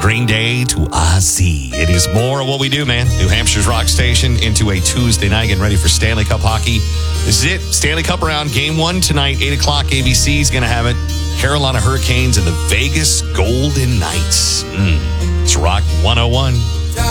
Green Day to Ozzy. It is more of what we do, man. New Hampshire's rock station into a Tuesday night, getting ready for Stanley Cup hockey. This is it. Stanley Cup round, game 1 tonight, 8 o'clock. ABC is going to have it. Carolina Hurricanes and the Vegas Golden Knights. It's Rock 101.